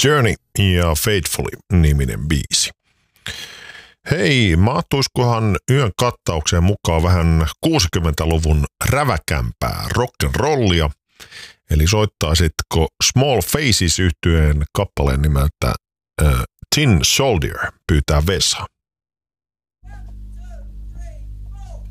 Journey ja Faithfully-niminen biisi. Hei, mahtuiskohan yön kattaukseen mukaan vähän 60-luvun räväkämpää rock'n'rollia? Eli soittaisitko Small Faces -yhtyeen kappaleen nimeltä Tin Soldier pyytää Vesa?